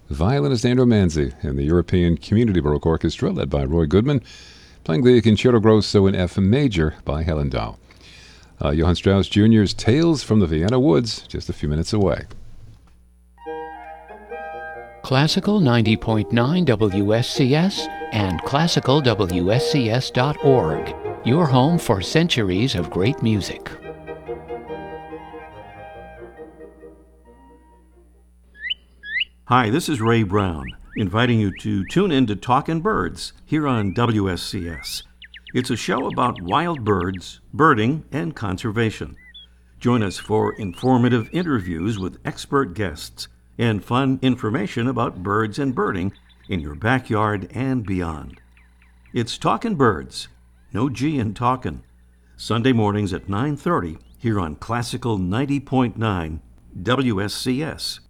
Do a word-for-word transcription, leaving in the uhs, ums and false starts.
Violinist Andrew Manzi and the European Community Baroque Orchestra, led by Roy Goodman, playing the Concerto Grosso in F major by Helen Dahl. Uh, Johann Strauss Junior's Tales from the Vienna Woods, just a few minutes away. Classical ninety point nine W S C S and classical W S C S dot org, your home for centuries of great music. Hi, this is Ray Brown, inviting you to tune in to Talkin' Birds here on W S C S. It's a show about wild birds, birding, and conservation. Join us for informative interviews with expert guests and fun information about birds and birding in your backyard and beyond. It's Talkin' Birds, no G in talkin', Sunday mornings at nine thirty here on Classical ninety point nine W S C S.